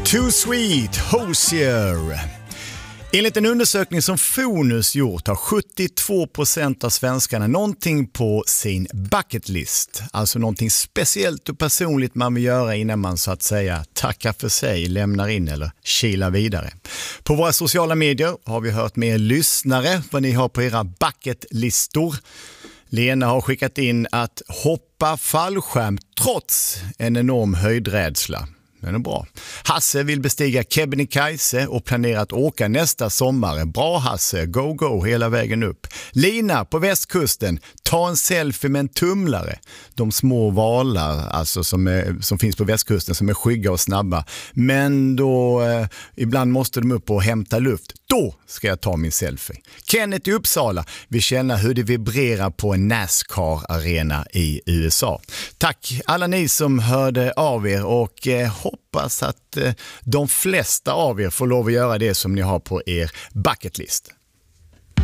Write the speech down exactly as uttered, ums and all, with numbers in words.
Too Sweet, Hozier. Enligt en undersökning som Fonus gjort har sjuttiotvå procent av svenskarna någonting på sin bucket list. Alltså någonting speciellt och personligt man vill göra innan man så att säga tackar för sig, lämnar in eller kilar vidare. På våra sociala medier har vi hört med er lyssnare vad ni har på era bucketlistor. Lena har skickat in att hoppa fallskärm trots en enorm höjdrädsla. Den är bra. Hasse vill bestiga Kebnekaise och planerar att åka nästa sommar. Bra Hasse, go go hela vägen upp. Lina på västkusten, ta en selfie med en tumlare. De små valar alltså som, är, som finns på västkusten som är skygga och snabba. Men då eh, ibland måste de upp och hämta luft. Då ska jag ta min selfie. Kenneth i Uppsala vill känna hur det vibrerar på en NASCAR-arena i U S A. Tack alla ni som hörde av er och eh, hoppas att eh, de flesta av er får lov att göra det som ni har på er bucketlist.